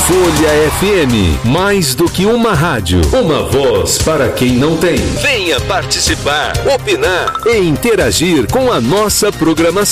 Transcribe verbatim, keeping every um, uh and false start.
Folha F M, mais do que uma rádio, uma voz para quem não tem. Venha participar, opinar e interagir com a nossa programação.